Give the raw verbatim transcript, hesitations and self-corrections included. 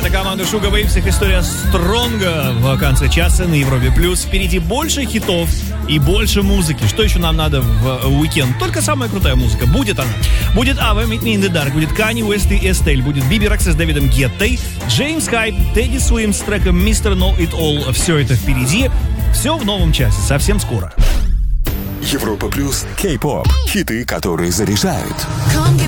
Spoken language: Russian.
Это команда Sugar Waves, их история стронга в конце часа на Европе Плюс. Впереди больше хитов и больше музыки. Что еще нам надо в уикенд? Только самая крутая музыка. Будет она. Будет Ava, Meet Me in the Dark, будет Kanye West и Estelle, будет Биби Рекса с Дэвидом Геттой, Джеймс Хайп, Тедди Суим с треком мистер Know It All. Все это впереди. Все в новом часе. Совсем скоро. Европа Плюс. Кей-поп. Хиты, которые заряжают. Come